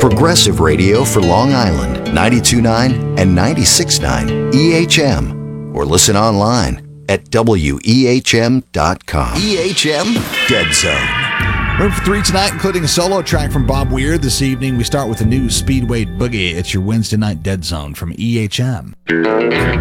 Progressive radio for Long Island, 92.9 and 96.9 EHM. Or listen online at WEHM.com. EHM Dead Zone. Room for 3 tonight, including a solo track from Bob Weir. This evening, we start with the new Speedway Boogie. It's your Wednesday night Dead Zone from EHM.